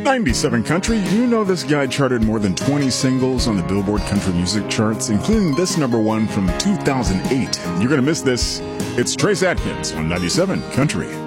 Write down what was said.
97 Country. You know this guy charted more than 20 singles on the Billboard Country Music charts, including this number one from 2008. You're going to miss this. It's Trace Atkins on 97 Country.